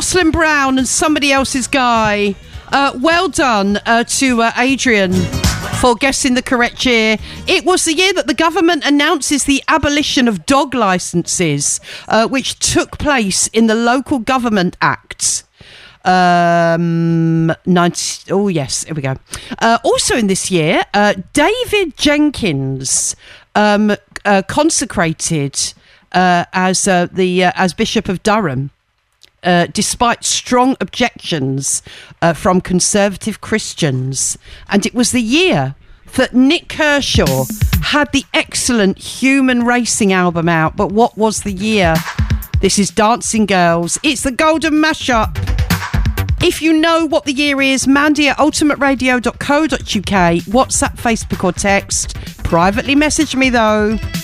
Jocelyn Brown and Somebody Else's Guy. Well done to Adrian for guessing the correct year. It was the year that the government announces the abolition of dog licences, which took place in the Local Government Act. Here we go. Also in this year, David Jenkins consecrated as Bishop of Durham, despite strong objections from conservative Christians. And it was the year that Nick Kershaw had the excellent Human Racing album out. But what was the year? This is Dancing Girls. It's the Golden Mashup. If you know what the year is, Mandy at ultimateradio.co.uk, WhatsApp, Facebook or text. Privately message me though.